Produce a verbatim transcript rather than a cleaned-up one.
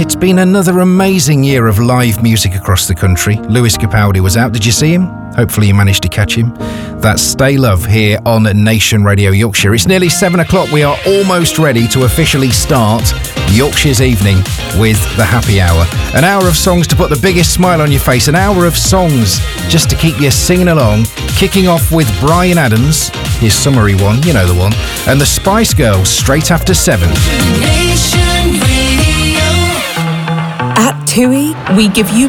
It's been another amazing year of live music across the country. Lewis Capaldi was out. Did you see him? Hopefully you managed to catch him. That's Stay Love here on Nation Radio Yorkshire. It's nearly seven o'clock. We are almost ready to officially start Yorkshire's evening with the Happy Hour. An hour of songs to put the biggest smile on your face. An hour of songs just to keep you singing along. Kicking off with Bryan Adams, his summary one, you know the one, and the Spice Girls straight after seven. At TUI, we give you